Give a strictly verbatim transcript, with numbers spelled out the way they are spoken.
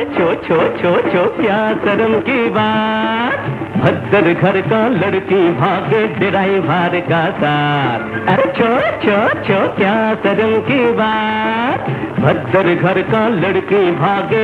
छो छो छो छो क्या शर्म की बात, भद्र घर का लड़की भागे ड्राइवर का साथ। अरे छो छो छो क्या शर्म की बात, भद्र घर का लड़की भागे